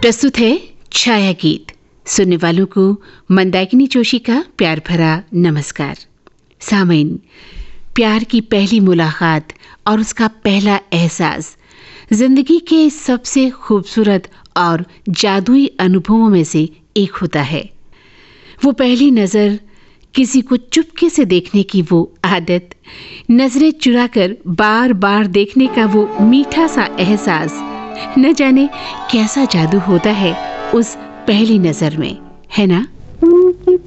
प्रस्तुत है छाया गीत। सुनने वालों को मंदाकिनी जोशी का प्यार भरा नमस्कार। सामईन, प्यार की पहली मुलाकात और उसका पहला एहसास जिंदगी के सबसे खूबसूरत और जादुई अनुभवों में से एक होता है। वो पहली नज़र, किसी को चुपके से देखने की वो आदत, नजरें चुराकर बार बार देखने का वो मीठा सा एहसास, न जाने कैसा जादू होता है उस पहली नजर में, है ना?